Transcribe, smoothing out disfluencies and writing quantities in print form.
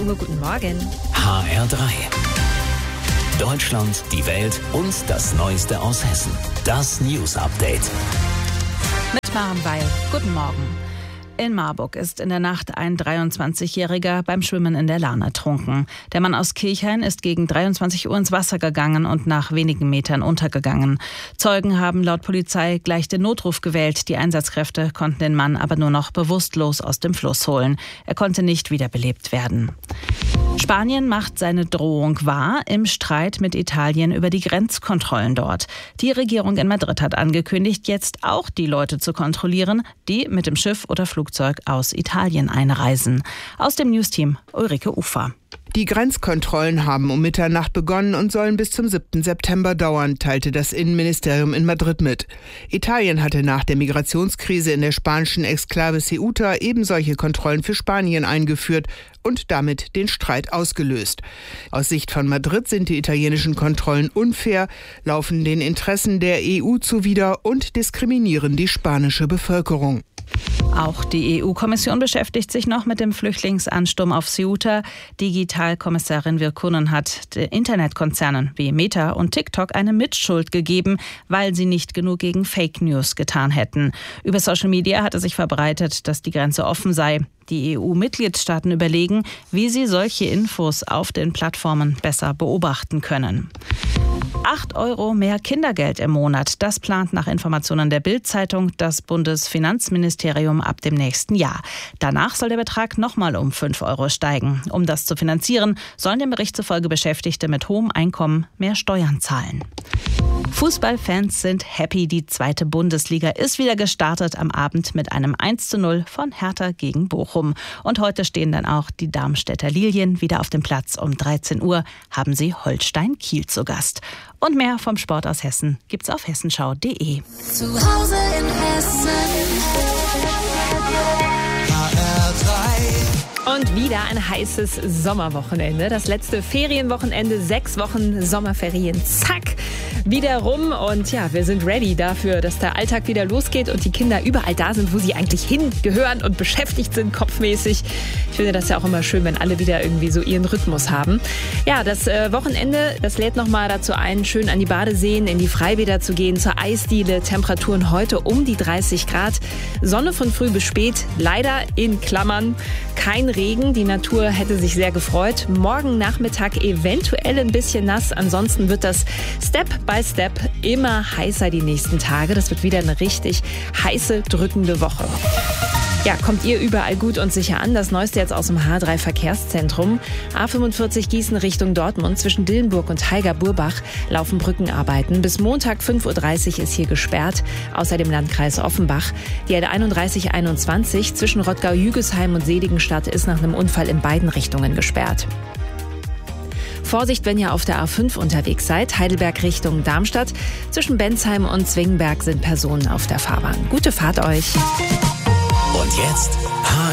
guten Morgen. HR3. Deutschland, die Welt und das Neueste aus Hessen. Das News Update. Mit Maren Weil. Guten Morgen. In Marburg ist in der Nacht ein 23-Jähriger beim Schwimmen in der Lahn ertrunken. Der Mann aus Kirchhain ist gegen 23 Uhr ins Wasser gegangen und nach wenigen Metern untergegangen. Zeugen haben laut Polizei gleich den Notruf gewählt. Die Einsatzkräfte konnten den Mann aber nur noch bewusstlos aus dem Fluss holen. Er konnte nicht wiederbelebt werden. Spanien macht seine Drohung wahr im Streit mit Italien über die Grenzkontrollen dort. Die Regierung in Madrid hat angekündigt, jetzt auch die Leute zu kontrollieren, die mit dem Schiff oder Flugzeug aus Italien einreisen. Aus dem Newsteam Ulrike Ufer. Die Grenzkontrollen haben um Mitternacht begonnen und sollen bis zum 7. September dauern, teilte das Innenministerium in Madrid mit. Italien hatte nach der Migrationskrise in der spanischen Exklave Ceuta eben solche Kontrollen für Spanien eingeführt und damit den Streit ausgelöst. Aus Sicht von Madrid sind die italienischen Kontrollen unfair, laufen den Interessen der EU zuwider und diskriminieren die spanische Bevölkerung. Auch die EU-Kommission beschäftigt sich noch mit dem Flüchtlingsansturm auf Ceuta. Digitalkommissarin Virkkunen hat den Internetkonzernen wie Meta und TikTok eine Mitschuld gegeben, weil sie nicht genug gegen Fake News getan hätten. Über Social Media hatte sich verbreitet, dass die Grenze offen sei. Die EU-Mitgliedstaaten überlegen, wie sie solche Infos auf den Plattformen besser beobachten können. 8 € mehr Kindergeld im Monat. Das plant nach Informationen der Bild-Zeitung das Bundesfinanzministerium ab dem nächsten Jahr. Danach soll der Betrag nochmal um 5 € steigen. Um das zu finanzieren, sollen dem Bericht zufolge Beschäftigte mit hohem Einkommen mehr Steuern zahlen. Fußballfans sind happy. Die 2. Bundesliga ist wieder gestartet am Abend mit einem 1:0 von Hertha gegen Bochum. Und heute stehen dann auch die Darmstädter Lilien wieder auf dem Platz. Um 13 Uhr haben sie Holstein Kiel zu Gast. Und mehr vom Sport aus Hessen gibt's auf hessenschau.de. Zu Hause in Hessen. Und wieder ein heißes Sommerwochenende. Das letzte Ferienwochenende, 6 Wochen Sommerferien. Zack, wieder rum. Und ja, wir sind ready dafür, dass der Alltag wieder losgeht und die Kinder überall da sind, wo sie eigentlich hingehören und beschäftigt sind, kopfmäßig. Ich finde das ja auch immer schön, wenn alle wieder irgendwie so ihren Rhythmus haben. Ja, das Wochenende, das lädt nochmal dazu ein, schön an die Badeseen, in die Freibäder zu gehen, zur Eisdiele. Temperaturen heute um die 30 Grad. Sonne von früh bis spät, leider in Klammern. Kein Regen, die Natur hätte sich sehr gefreut. Morgen Nachmittag eventuell ein bisschen nass. Ansonsten wird das Step by Step immer heißer die nächsten Tage. Das wird wieder eine richtig heiße, drückende Woche. Ja, kommt ihr überall gut und sicher an? Das Neueste jetzt aus dem H3 Verkehrszentrum. A45 Gießen Richtung Dortmund. Zwischen Dillenburg und Haiger-Burbach laufen Brückenarbeiten. Bis Montag 5:30 Uhr ist hier gesperrt. Außer dem Landkreis Offenbach. Die L3121 zwischen Rottgau-Jügesheim und Seligenstadt ist nach einem Unfall in beiden Richtungen gesperrt. Vorsicht, wenn ihr auf der A5 unterwegs seid. Heidelberg Richtung Darmstadt. Zwischen Bensheim und Zwingenberg sind Personen auf der Fahrbahn. Gute Fahrt euch. Und jetzt